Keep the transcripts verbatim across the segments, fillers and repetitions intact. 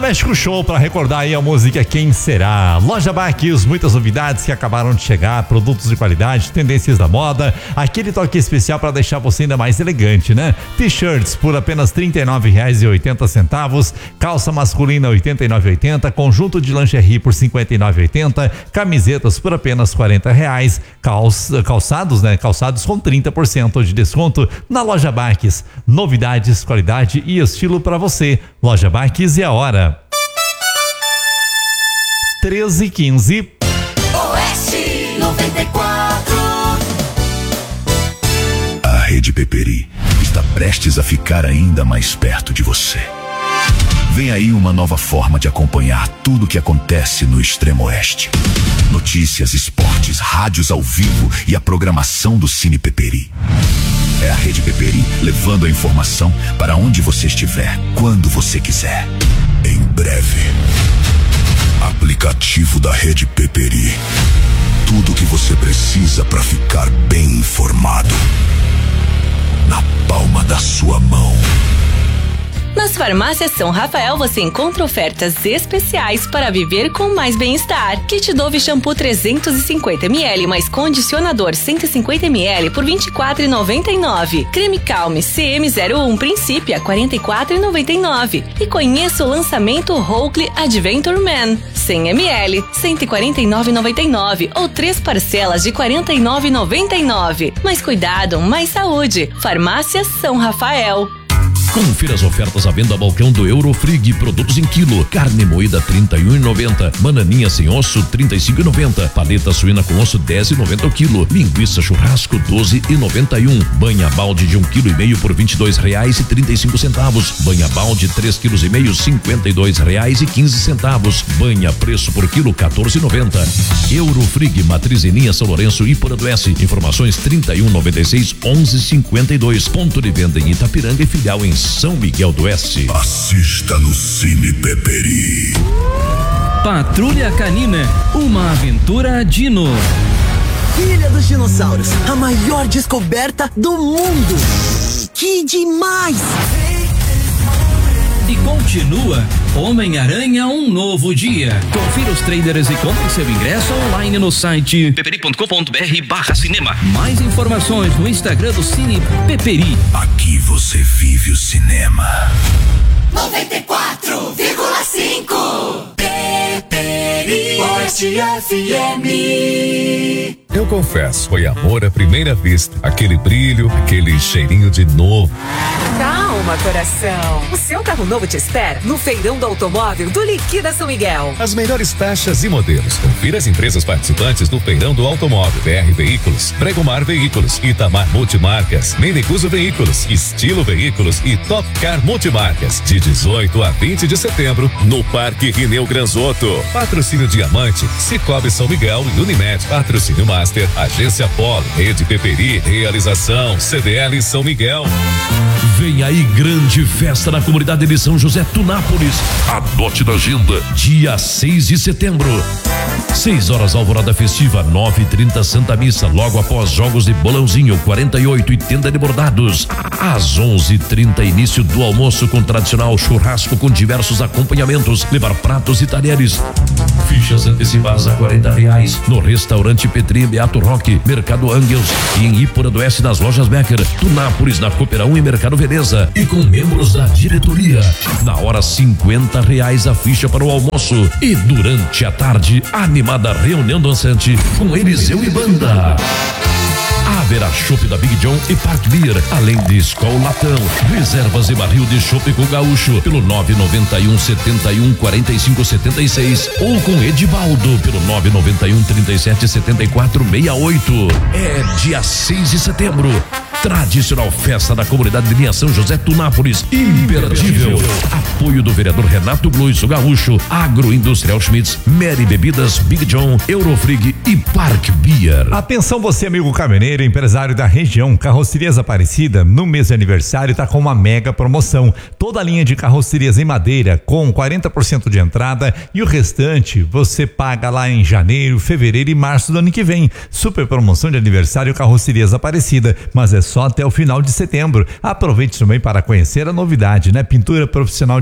Fantástico show para recordar aí a música Quem Será. Loja Baques, muitas novidades que acabaram de chegar, produtos de qualidade, tendências da moda, aquele toque especial para deixar você ainda mais elegante, né? T-shirts por apenas trinta e nove reais e oitenta centavos, calça masculina oitenta e nove reais e oitenta centavos, conjunto de lingerie por cinquenta e nove reais e oitenta centavos, camisetas por apenas quarenta reais, calça, calçados, né? Calçados com trinta por cento de desconto na Loja Baques. Novidades, qualidade e estilo para você. Loja Baques e a hora treze e quinze. Oeste noventa e quatro. A Rede Peperi está prestes a ficar ainda mais perto de você. Vem aí uma nova forma de acompanhar tudo o que acontece no Extremo Oeste. Notícias, esportes, rádios ao vivo e a programação do Cine Peperi. É a Rede Peperi levando a informação para onde você estiver, quando você quiser. Em breve. Aplicativo da Rede Peperi. Tudo o que você precisa para ficar bem informado. Na palma da sua mão. Nas farmácias São Rafael você encontra ofertas especiais para viver com mais bem-estar. Kit Dove Shampoo trezentos e cinquenta mililitros mais condicionador cento e cinquenta mililitros por vinte e quatro reais e noventa e nove centavos. Creme Calme C M zero um Princípio a quarenta e quatro reais e noventa e nove centavos. E conheça o lançamento Oakley Adventure Man cem mililitros, cento e quarenta e nove reais e noventa e nove centavos ou três parcelas de quarenta e nove reais e noventa e nove centavos. Mais cuidado, mais saúde. Farmácia São Rafael. Confira as ofertas à venda balcão do Eurofrig, produtos em quilo, carne moída trinta e um reais e noventa centavos, bananinha sem osso trinta e cinco reais e noventa centavos, paleta suína com osso dez reais e noventa centavos o quilo, linguiça churrasco doze reais e noventa e um centavos, banha balde de um vírgula cinco quilo por vinte e dois reais e trinta e cinco centavos, banha balde três vírgula cinco quilos cinquenta e dois reais e quinze centavos, banha preço por quilo quatorze reais e noventa centavos. Eurofrig, matriz em linha São Lourenço e Iporanduense, informações trinta e um noventa e seis onze cinquenta e dois, ponto de venda em Itapiranga e filial em São Miguel do Oeste. Assista no Cine Peperi. Patrulha Canina, uma aventura dino. Ilha dos Dinossauros, a maior descoberta do mundo. Que demais! E continua Homem-Aranha, um novo dia. Confira os trailers e compre seu ingresso online no site peperi ponto com ponto br barra cinema. Mais informações no Instagram do Cine Peperi. Aqui você vive o cinema. noventa e quatro vírgula cinco. Peperi Oeste F M. Eu confesso, foi amor à primeira vista. Aquele brilho, aquele cheirinho de novo. Calma, coração. O seu carro novo te espera no Feirão do Automóvel do Liquida São Miguel. As melhores taxas e modelos. Confira as empresas participantes do Feirão do Automóvel. B R Veículos, Bregomar Veículos, Itamar Multimarcas, Meneguso Veículos, Estilo Veículos e Top Car Multimarcas. De dezoito a vinte de setembro, no Parque Rineu Granzotto. Patrocínio Diamante, Cicobi São Miguel e Unimed. Patrocínio Master, Agência Polo, Rede Peperi, Realização C D L São Miguel. Vem aí grande festa na comunidade de São José Tunápolis. Adote na agenda, dia seis de setembro. seis horas alvorada festiva, nove e trinta Santa Missa, logo após jogos de bolãozinho, quarenta e oito e tenda de bordados. Às onze e trinta início do almoço com tradicional churrasco com diversos acompanhamentos, levar pratos e talheres. Fichas antecipadas a quarenta reais no restaurante Petri Beato Roque, Mercado Angels e em Iporanduense nas lojas Becker, Tunápolis na Cooperão e Mercado Veneza e com membros da diretoria. Na hora cinquenta reais a ficha para o almoço e durante a tarde animada reunião dançante com Eliseu e banda. Haverá chopp da Big John e Park Beer, além de Skol Latão, reservas e barril de chopp com gaúcho pelo nove nove um setenta e um quarenta e cinco setenta e seis ou com Edivaldo pelo nove nove um trinta e sete setenta e quatro sessenta e oito. É dia seis de setembro. Tradicional festa da comunidade de linha São José Tunápolis, imperdível. Apoio do vereador Renato Bluis, o Gaúcho, Agroindustrial Schmitz, Mary Bebidas, Big John, Eurofrig e Park Beer. Atenção você, amigo caminhoneiro, empresário da região, Carrocerias Aparecida, no mês de aniversário está com uma mega promoção. Toda a linha de carrocerias em madeira com quarenta por cento de entrada e o restante você paga lá em janeiro, fevereiro e março do ano que vem. Super promoção de aniversário Carrocerias Aparecida, mas é só até o final de setembro. Aproveite também para conhecer a novidade, né? Pintura profissional de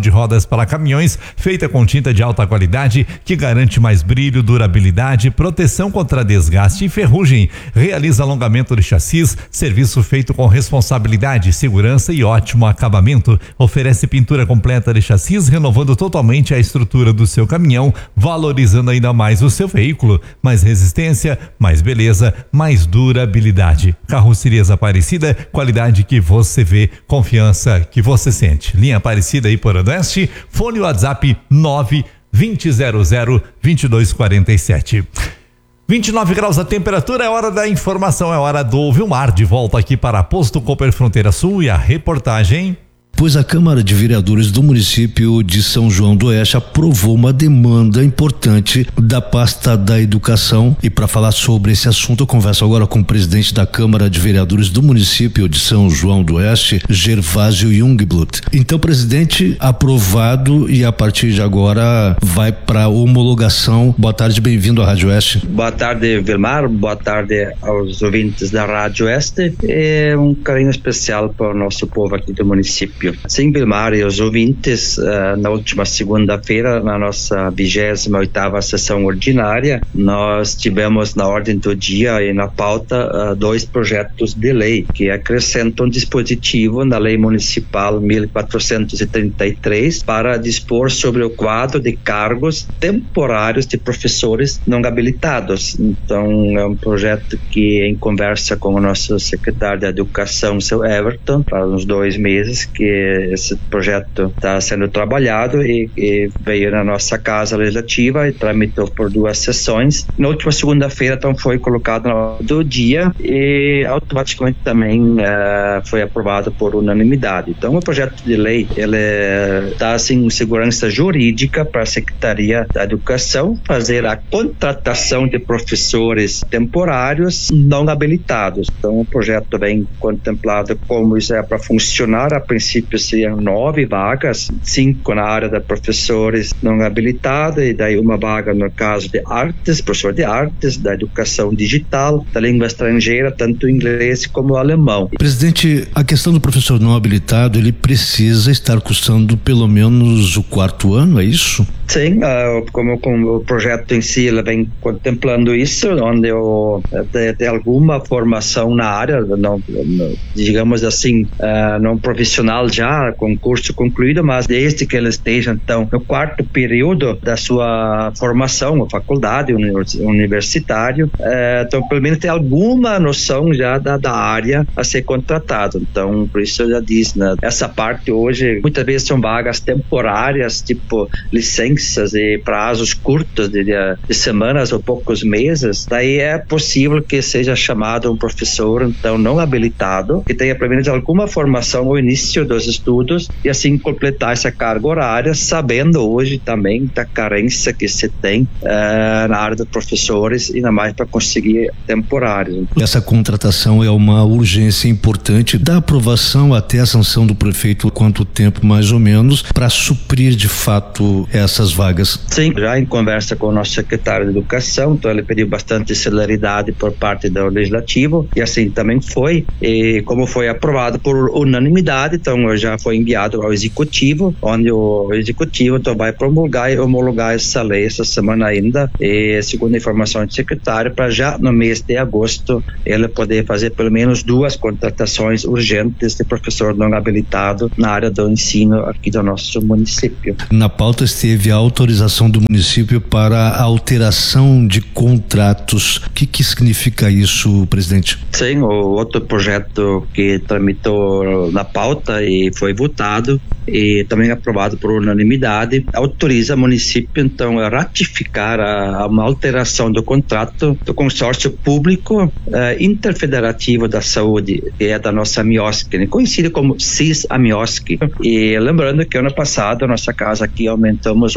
de rodas para caminhões, feita com tinta de alta qualidade, que garante mais brilho, durabilidade, proteção contra desgaste e ferrugem. Realiza alongamento de chassis, serviço feito com responsabilidade, segurança e ótimo acabamento. Oferece pintura completa de chassis, renovando totalmente a estrutura do seu caminhão, valorizando ainda mais o seu veículo. Mais resistência, mais beleza, mais durabilidade. Carrocerias Aparecida, qualidade que você vê, confiança que você sente. Linha Aparecida aí por Oeste, fone WhatsApp nove vinte zero zero vinte e dois quarenta e sete. vinte e nove graus a temperatura, é hora da informação, é hora do Vilmar, de volta aqui para Posto Cooper Fronteira Sul e a reportagem. Pois a Câmara de Vereadores do município de São João do Oeste aprovou uma demanda importante da pasta da educação. E para falar sobre esse assunto, eu converso agora com o presidente da Câmara de Vereadores do município de São João do Oeste, Gervásio Jungblut. Então, presidente, aprovado e a partir de agora vai para homologação. Boa tarde, bem-vindo à Rádio Oeste. Boa tarde, Vilmar. Boa tarde aos ouvintes da Rádio Oeste. É um carinho especial para o nosso povo aqui do município. Sim, Vilmar e os ouvintes, uh, na última segunda-feira, na nossa vigésima oitava sessão ordinária, nós tivemos na ordem do dia e na pauta uh, dois projetos de lei que acrescentam um dispositivo na Lei Municipal mil quatrocentos e trinta e três para dispor sobre o quadro de cargos temporários de professores não habilitados. Então, é um projeto que, em conversa com o nosso secretário de Educação, seu Everton, faz uns dois meses que esse projeto está sendo trabalhado e, e veio na nossa Casa Legislativa e tramitou por duas sessões. Na última segunda-feira, então, foi colocado na ordem do dia e automaticamente também uh, foi aprovado por unanimidade. Então, o projeto de lei ele dá assim segurança jurídica para a Secretaria da Educação fazer a contratação de professores temporários não habilitados. Então, o projeto vem contemplado como isso é para funcionar. A princípio seriam nove vagas, cinco na área de professores não habilitados e daí uma vaga no caso de artes, professor de artes, da educação digital, da língua estrangeira, tanto inglês como alemão. Presidente, a questão do professor não habilitado, ele precisa estar cursando pelo menos o quarto ano, é isso? Sim, uh, como, como o projeto em si ele vem contemplando isso, onde eu de, de alguma formação na área, não, digamos assim, uh, não profissional já, com curso concluído, mas desde que ele esteja então no quarto período da sua formação, a faculdade, universitário, uh, então pelo menos tem alguma noção já da, da área a ser contratado. Então, por isso eu já disse, né, essa parte hoje, muitas vezes são vagas temporárias, tipo licença e prazos curtos de, de semanas ou poucos meses, daí é possível que seja chamado um professor então não habilitado, que tenha pelo menos alguma formação no início dos estudos e assim completar essa carga horária, sabendo hoje também da carência que se tem uh, na área dos professores e ainda mais para conseguir temporários. Essa contratação é uma urgência importante, da aprovação até a sanção do prefeito, quanto tempo mais ou menos, para suprir de fato essas vagas? Sim, já em conversa com o nosso secretário de Educação, então ele pediu bastante celeridade por parte do Legislativo e assim também foi, e como foi aprovado por unanimidade, então já foi enviado ao Executivo, onde o Executivo então vai promulgar e homologar essa lei essa semana ainda, e segundo a informação do secretário, para já no mês de agosto ele poder fazer pelo menos duas contratações urgentes de professor não habilitado na área do ensino aqui do nosso município. Na pauta esteve a autorização do município para a alteração de contratos. O que que significa isso, presidente? Sim, o outro projeto que tramitou na pauta e foi votado e também aprovado por unanimidade, autoriza o município então a ratificar a, a uma alteração do contrato do consórcio público eh, interfederativo da saúde, que é da nossa AMIOSC, conhecido como CIS AMIOSC. E lembrando que ano passado a nossa casa aqui aumentamos o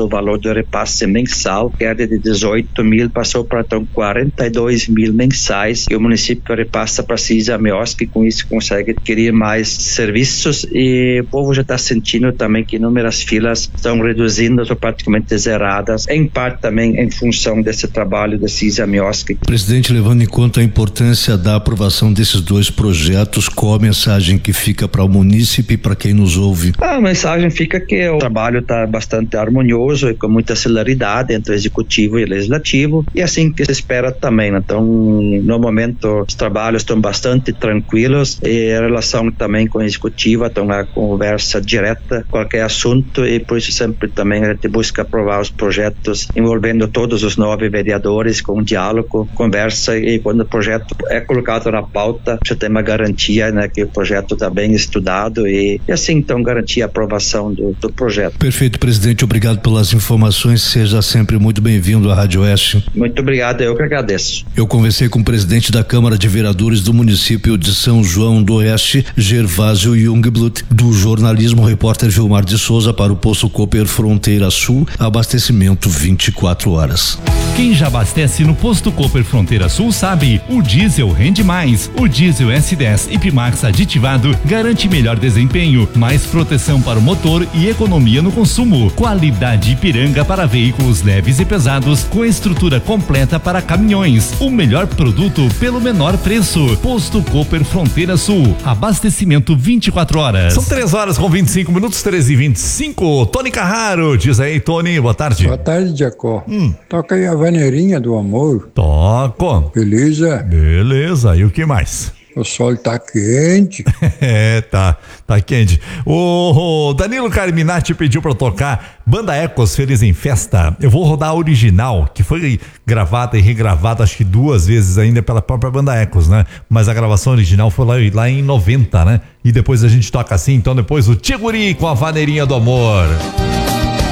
valor do repasse mensal, que era de dezoito mil, passou para então quarenta e dois mil mensais, e o município repassa para a CISA-MEOS, que com isso consegue adquirir mais serviços, e o povo já está sentindo também que inúmeras filas estão reduzindo, estão praticamente zeradas, em parte também em função desse trabalho da CISA-MEOS. Presidente, levando em conta a importância da aprovação desses dois projetos, qual a mensagem que fica para o munícipe e para quem nos ouve? A mensagem fica que o trabalho está bastante harmonioso e com muita celeridade entre o executivo e o legislativo, e assim que se espera também. Então, no momento, os trabalhos estão bastante tranquilos, e a relação também com a executiva, então a conversa direta, qualquer assunto, e por isso sempre também a gente busca aprovar os projetos envolvendo todos os nove vereadores, com um diálogo, conversa, e quando o projeto é colocado na pauta, você tem uma garantia, né, que o projeto está bem estudado, e, e assim então garantir a aprovação do, do projeto. Perfeito, presidente, obrigado pelas informações, seja sempre muito bem-vindo à Rádio Oeste. Muito obrigado, eu que agradeço. Eu conversei com o presidente da Câmara de Vereadores do município de São João do Oeste, Gervásio Jungblut, do jornalismo, repórter Gilmar de Souza para o Posto Cooper Fronteira Sul, abastecimento vinte e quatro horas. Quem já abastece no Posto Cooper Fronteira Sul sabe, o diesel rende mais. O diesel S dez Ipmax aditivado garante melhor desempenho, mais proteção para o motor e economia no consumo. Qualidade Ipiranga para veículos leves e pesados, com estrutura completa para caminhões. O melhor produto pelo menor preço. Posto Cooper Fronteira Sul, abastecimento vinte e quatro horas. São três horas com vinte e cinco minutos, treze e vinte e cinco. Tony Carraro, diz aí, Tony, boa tarde. Boa tarde, Jacó. Hum. Toca aí a Vaneirinha do Amor. Toco. Beleza? Beleza, e o que mais? O sol tá quente. É, tá, tá quente. O, o Danilo Carminati pediu pra eu tocar Banda Ecos Feliz em Festa. Eu vou rodar a original, que foi gravada e regravada acho que duas vezes ainda pela própria Banda Ecos, né? Mas a gravação original foi lá, lá em noventa, né? E depois a gente toca assim, então depois o Tiguri com a Vaneirinha do Amor.